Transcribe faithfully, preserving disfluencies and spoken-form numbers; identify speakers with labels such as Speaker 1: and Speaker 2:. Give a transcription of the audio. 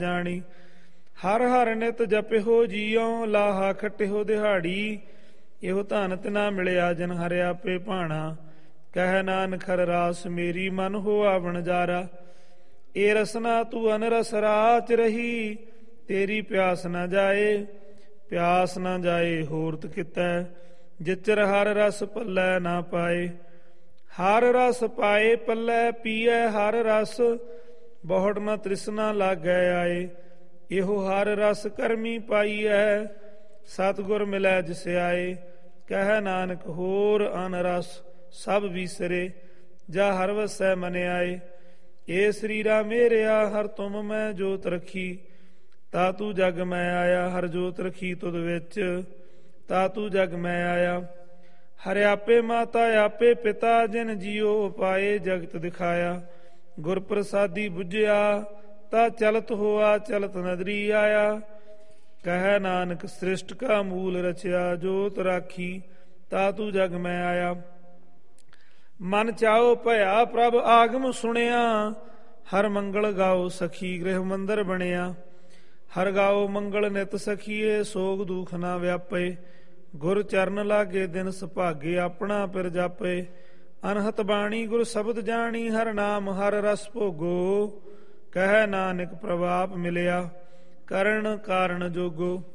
Speaker 1: ਜਾਣੀ। ਹਰ ਹਰ ਨਿਤ ਜਪਿਓ ਜੀਉ, ਲਾਹਾ ਖਟਿਓ ਦਿਹਾੜੀ। ਇਹੋ ਧਨ ਤਿਨਾ ਮਿਲਿਆ ਜਿਨ ਹਰਿ ਆਪੇ ਭਾਣਾ। ਕਹਿ ਨਾਨਕ ਹਰਿ ਰਾਸ ਮੇਰੀ ਮਨ ਹੋਆ ਵਣਜਾਰਾ। ਇਹ ਰਸਨਾ ਤੂੰ ਅਨਰਸ ਰਾਚ ਰਹੀ, ਤੇਰੀ ਪਿਆਸ ਨਾ ਜਾਏ। ਪਿਆਸ ਨਾ ਜਾਏ ਹੋਰਤ ਕਿਤੈ, ਜਿਚਰ ਹਰ ਰਸ ਪੱਲੇ ਨਾ ਪਾਏ। ਹਰ ਰਸ ਪਾਏ ਪੱਲੇ ਪੀਐ ਹਰ ਰਸ, ਬਹੁੜ ਨ ਤ੍ਰਿਸ਼ਨਾ ਲਾਗੈ ਆਏ। ਇਹੋ ਹਰ ਰਸ ਕਰਮੀ ਪਾਈਐ, ਸਤਿਗੁਰ ਮਿਲੈ ਜਿਸ ਆਏ। ਕਹਿ ਨਾਨਕ ਹੋਰ ਅਨ ਰਸ ਸਭ ਵੀਸਰੇ, ਜਾ ਹਰ ਵਸੈ ਮਨ ਆਏ। ਏ ਸਰੀਰਾ ਮੇਰਿਆ ਹਰ ਤੁਮ ਮੈਂ ਜੋਤ ਰਖੀ, ਤਾ ਤੂੰ ਜਗ ਮੈਂ ਆਇਆ। ਹਰ ਜੋਤ ਰਖੀ ਤੁਧ ਵਿੱਚ, ਤਾ ਤੂੰ ਜਗ ਮੈਂ ਆਇਆ। ਹਰਿ ਆਪੇ ਮਾਤਾ ਆਪੇ ਪਿਤਾ, ਜਿਨ ਜੀਓ ਪਾਏ ਜਗਤ ਦਿਖਾਇਆ। ਗੁਰ ਪ੍ਰਸਾਦੀ ਬੁਝਿਆ, ਤਾ ਚਲਤ ਹੋਆ ਚਲਤ ਨਦਰੀ ਆਇਆ। ਕਹਿ ਨਾਨਕ ਸ੍ਰਿਸ਼ਟ ਕਾ ਮੂਲ ਰਚਿਆ, ਜੋਤ ਰਾਖੀ ਤਾ ਤੂੰ ਜਗ ਮੈਂ ਆਇਆ। ਮਨ ਚਾਓ ਭਇਆ ਪ੍ਰਭ ਆਗਮ ਸੁਣਿਆ, ਹਰ ਮੰਗਲ ਗਾਓ ਸਖੀ ਗ੍ਰਹਿ ਮੰਦਰ ਬਣਿਆ। ਹਰ ਗਾਓ ਮੰਗਲ ਨਿਤ ਸਖੀਏ, ਸੋਗ ਦੁਖ ਨਾ ਵਿਆਪੇ। ਗੁਰ ਚਰਨ ਲਾਗੇ ਦਿਨ ਸੁਭਾਗੇ, ਆਪਣਾ ਪਿਰ ਜਾਪੇ। ਅਨਹਤ ਬਾਣੀ ਗੁਰ ਸ਼ਬਦ ਜਾਣੀ, ਹਰ ਨਾਮ ਹਰ ਰਸ ਭੋਗੋ। ਕਹਿ ਨਾਨਕ ਪ੍ਰਭਾਪ ਮਿਲਿਆ, ਕਰਨ ਕਾਰਨ ਜੋਗੋ।